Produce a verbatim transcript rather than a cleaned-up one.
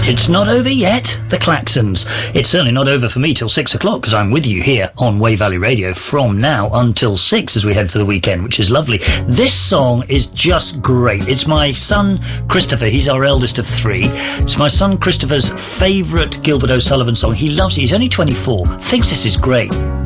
It's not over yet, the Klaxons. It's certainly not over for me till six o'clock, because I'm with you here on Way Valley Radio from now until six as we head for the weekend, which is lovely. This song is just great. It's my son Christopher. He's our eldest of three. It's my son Christopher's favourite Gilbert O'Sullivan song. He loves it. He's only twenty-four. Thinks this is great.